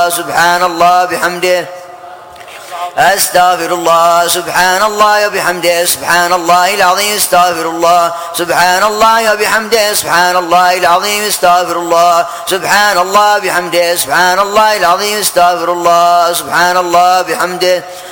سبحان الله بحمده أستغفر الله سبحان الله وبحمده سبحان الله العظيم استغفر الله سبحان الله وبحمده سبحان الله العظيم استغفر الله سبحان الله بحمده سبحان الله العظيم استغفر الله سبحان الله بحمده